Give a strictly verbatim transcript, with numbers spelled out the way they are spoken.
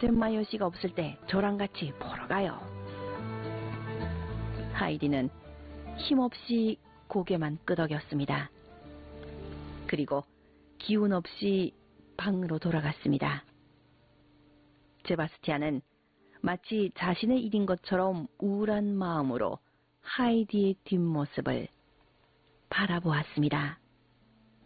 잼마요 씨가 없을 때 저랑 같이 보러 가요. 하이디는 힘없이 고개만 끄덕였습니다. 그리고 기운 없이 방으로 돌아갔습니다. 세바스티안은 마치 자신의 일인 것처럼 우울한 마음으로 하이디의 뒷모습을 바라보았습니다.